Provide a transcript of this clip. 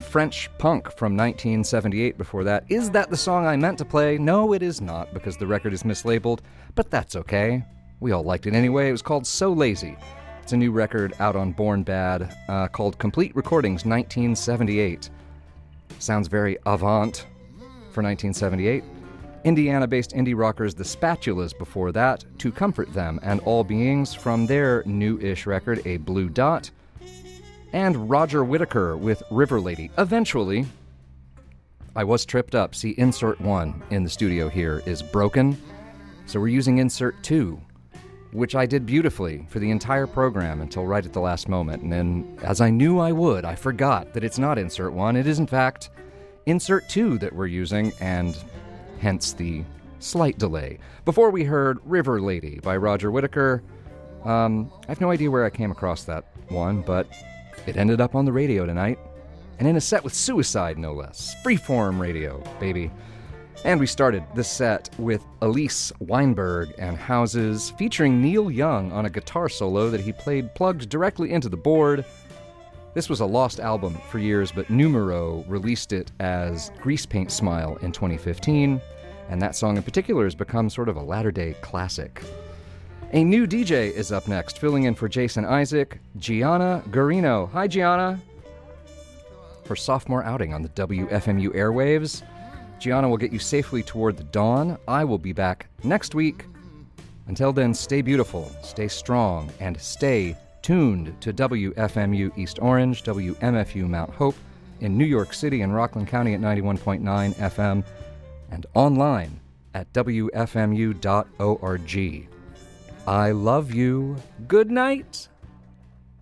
French Punk from 1978 before that. Is that the song I meant to play? No, it is not, because the record is mislabeled, but that's okay. We all liked it anyway. It was called So Lazy. It's a new record out on Born Bad called Complete Recordings 1978. Sounds very avant for 1978. Indiana-based indie rockers The Spatulas before that, To Comfort Them and All Beings from their new-ish record, A Blue Dot. And Roger Whittaker with River Lady. Eventually, I was tripped up. See, insert 1 in the studio here is broken, so we're using insert 2, which I did beautifully for the entire program until right at the last moment. And then, as I knew I would, I forgot that it's not insert 1. It is, in fact, insert 2 that we're using, and hence the slight delay. Before we heard River Lady by Roger Whittaker. I have no idea where I came across that one, but it ended up on the radio tonight, and in a set with Suicide, no less. Freeform radio, baby. And we started this set with Elise Weinberg and Houses, featuring Neil Young on a guitar solo that he played plugged directly into the board. This was a lost album for years, but Numero released it as Grease Paint Smile in 2015, and that song in particular has become sort of a latter-day classic. A new DJ is up next, filling in for Jason Isaac, Gianna Guarino. Hi, Gianna. Her sophomore outing on the WFMU airwaves. Gianna will get you safely toward the dawn. I will be back next week. Until then, stay beautiful, stay strong, and stay tuned to WFMU East Orange, WMFU Mount Hope in New York City and Rockland County at 91.9 FM, and online at WFMU.org. I love you. Good night.